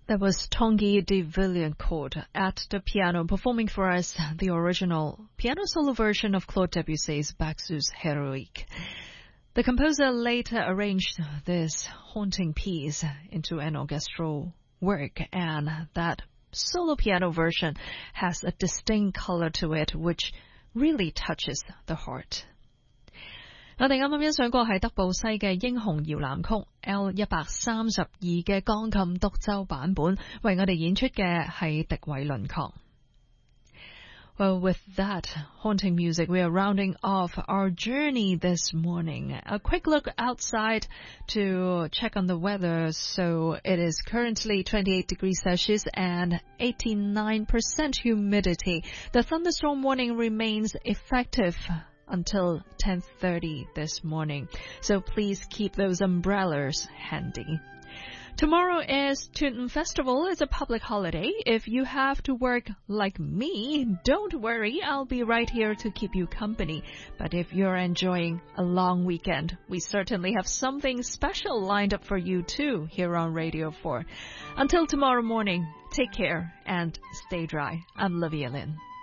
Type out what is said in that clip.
That was Tanguy de Villancourt at the piano, performing for us the original piano solo version of Claude Debussy's Baxus Héroïque. The composer later arranged this haunting piece into an orchestral work, and that solo piano version has a distinct color to it, which really touches the heart. 我哋啱啱欣賞過係德布西嘅英雄搖籃曲 L132嘅鋼琴獨奏版本，為我哋演出嘅係笛偉倫確。Well, with that haunting music, we are rounding off our journey this morning. A quick look outside to check on the weather. So it is currently 28 degrees Celsius and 89% humidity. The thunderstorm warning remains effective until 10:30 this morning. So please keep those umbrellas handy. Tomorrow is Tuen Festival. It's a public holiday. If you have to work like me, don't worry. I'll be right here to keep you company. But if you're enjoying a long weekend, we certainly have something special lined up for you too here on Radio 4. Until tomorrow morning, take care and stay dry. I'm Livia Lynn.